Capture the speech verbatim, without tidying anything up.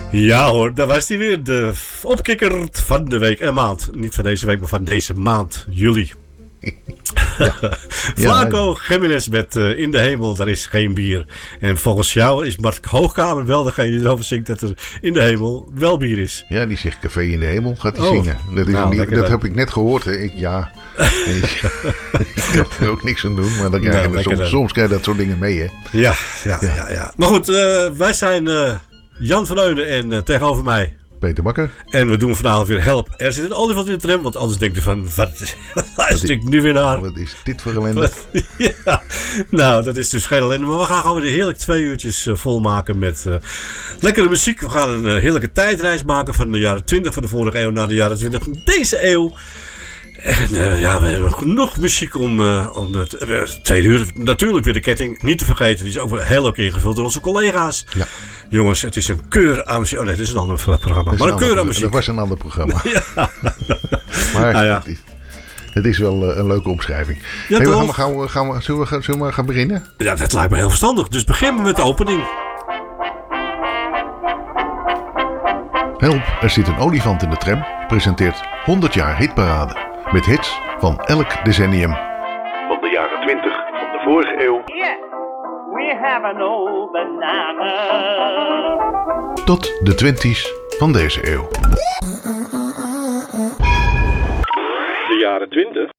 Ja hoor, daar was hij weer. De opkikker van de week en maand. Niet van deze week, maar van deze maand, juli. Ja. Flaco Jiménez met uh, In de Hemel, daar is geen bier. En volgens jou is Mark Hoogkamer wel degene die erover zingt dat er in de hemel wel bier is. Ja, die zegt Café in de Hemel, gaat hij oh. zingen. Dat, is nou, niet, dat heb ik net gehoord. Hè. Ik, ja, ik, ik kan er ook niks aan doen, maar dan krijg je nou, soms, soms krijg je dat soort dingen mee. Hè. Ja, ja, ja, ja, ja. Maar goed, uh, wij zijn uh, Jan van Eunen en uh, tegenover mij Peter Bakker. En we doen vanavond weer help. Er zit een olifant in de tram, want anders denk je van, wat luister ik nu weer naar? Wat is dit voor ellende? Ja, nou, dat is dus geen ellende. Maar we gaan gewoon weer heerlijk twee uurtjes uh, volmaken met uh, lekkere muziek. We gaan een uh, heerlijke tijdreis maken van de jaren twintig van de vorige eeuw naar de jaren twintig van deze eeuw. En uh, ja, we hebben genoeg muziek om, uh, om het uh, tweede uur. Natuurlijk weer de ketting, niet te vergeten. Die is ook heel leuk ingevuld door onze collega's. Ja. Jongens, het is een keur aan muziek. Oh nee, dit is een ander programma. Maar een, een keur aan muziek. Dat was een ander programma. Ja. Maar ah, ja. het, is, het is wel uh, een leuke omschrijving. Ja, hey, we gaan, gaan, we, gaan we, zullen, we gaan, zullen we gaan beginnen? Ja, dat lijkt me heel verstandig. Dus beginnen we met de opening. Help, er zit een olifant in de tram. Presenteert honderd jaar hitparade. Met hits van elk decennium. Van de jaren twintig van de vorige eeuw. Yeah, we have an old banana. Tot de twinties van deze eeuw. De jaren twintig.